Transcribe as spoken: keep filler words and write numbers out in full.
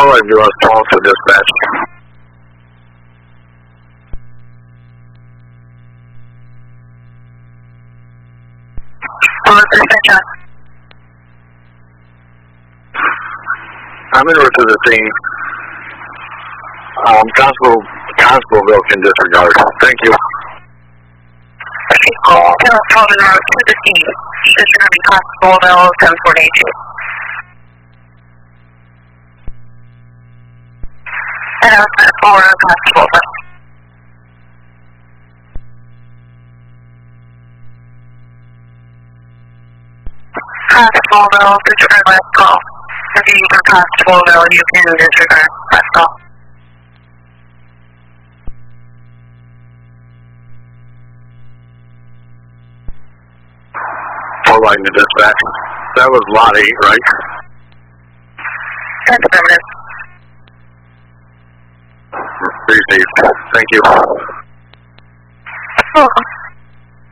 Starlight U S twelve to dispatch. Hello, dispatch. I'm en route to the scene. Um, Constable, Constableville can disregard. Thank you. Call telephone en route to the scene. Disregarding Constableville ten forty-two. And I was at four Constableville. Constableville, disregard last call. If you use Constableville, you can disregard last call. Starlight to dispatch. That was lot eight, right? That's affirmative. Received. Thank you. Welcome.